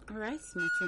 Alright, Metro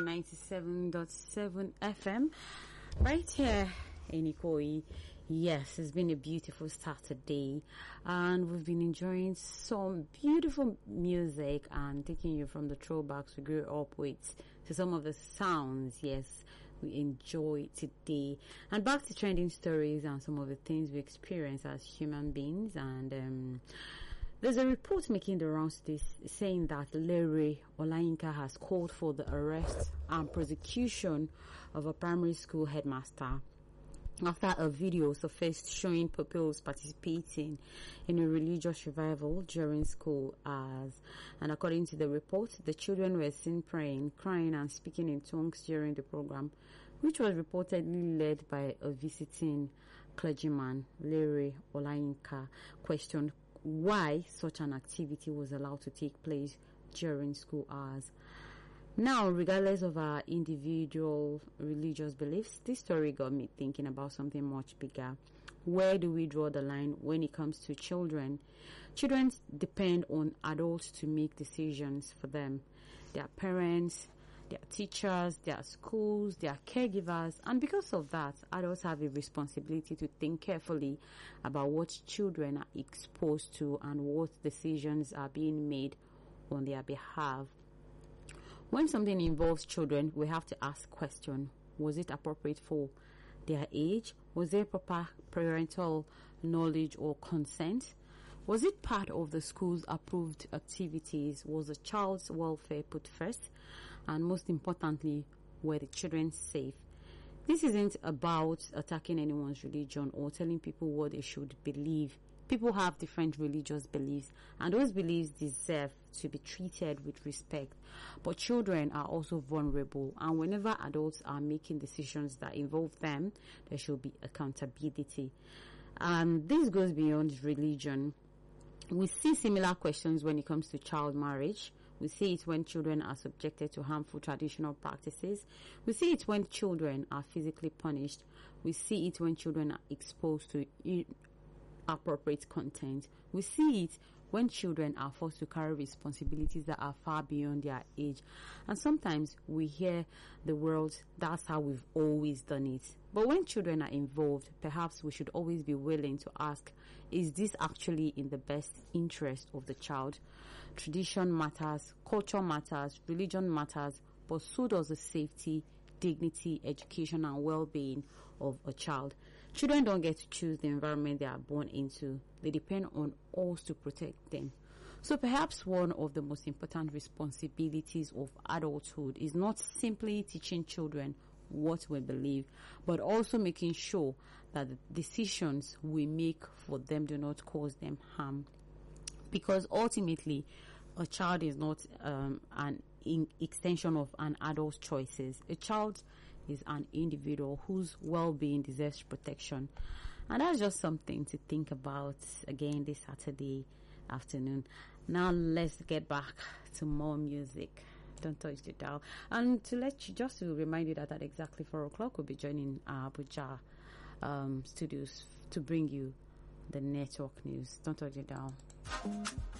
97.7 FM, right here in Ikoyi. Yes, it's been a beautiful Saturday, and we've been enjoying some beautiful music and taking you from the throwbacks we grew up with to some of the sounds, yes, we enjoy today. And back to trending stories and some of the things we experience as human beings. And there's a report making the rounds today saying that Larry Olayinka has called for the arrest and prosecution of a primary school headmaster after a video surfaced showing pupils participating in a religious revival during school hours. And according to the report, the children were seen praying, crying and speaking in tongues during the program, which was reportedly led by a visiting clergyman. Larry Olayinka questioned why such an activity was allowed to take place during school hours. Now, regardless of our individual religious beliefs, this story got me thinking about something much bigger. Where do we draw the line when it comes to children? Children depend on adults to make decisions for them. Their parents, their teachers, their schools, their caregivers, and because of that, adults have a responsibility to think carefully about what children are exposed to and what decisions are being made on their behalf. When something involves children, we have to ask question: was it appropriate for their age? Was there proper parental knowledge or consent? Was it part of the school's approved activities? Was the child's welfare put first? And most importantly, were the children safe? This isn't about attacking anyone's religion or telling people what they should believe. People have different religious beliefs, and those beliefs deserve to be treated with respect. But children are also vulnerable, and whenever adults are making decisions that involve them, there should be accountability. And this goes beyond religion. We see similar questions when it comes to child marriage. We see it when children are subjected to harmful traditional practices. We see it when children are physically punished. We see it when children are exposed to appropriate content. We see it when children are forced to carry responsibilities that are far beyond their age. And sometimes we hear the words, that's how we've always done it. But when children are involved, perhaps we should always be willing to ask, is this actually in the best interest of the child? Tradition matters, culture matters, religion matters, but so does the safety, dignity, education and well-being of a child. Children don't get to choose the environment they are born into. They depend on us to protect them. So perhaps one of the most important responsibilities of adulthood is not simply teaching children what we believe, but also making sure that the decisions we make for them do not cause them harm. Because ultimately, a child is not an extension of an adult's choices. A child is an individual whose well-being deserves protection. And that's just something to think about again this Saturday afternoon. Now let's get back to more music. Don't touch the dial. And to let you, just to remind you that at exactly 4 o'clock we'll be joining our Abuja studios to bring you the network news. Don't touch the dial.